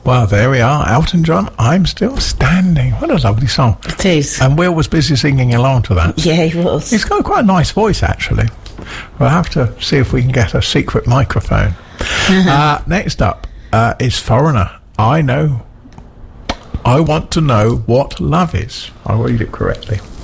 Well, there we are. Elton John, I'm Still Standing. What a lovely song. It is. And Will was busy singing along to that. Yeah, he was. He's got quite a nice voice, actually. We'll have to see if we can get a secret microphone. Next up is Foreigner. I Want to Know What Love Is. I'll read it correctly.